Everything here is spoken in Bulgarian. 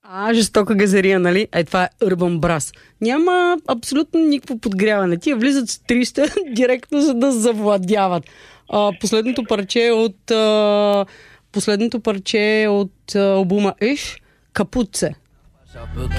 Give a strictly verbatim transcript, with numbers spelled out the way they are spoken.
А, жестока газария, нали? Е, това е Urban Brass. Няма абсолютно никакво подгряване. Тия влизат с триста директно, за да завладяват. А, последното парче от а, последното парче от а, албума Иш, Капуце.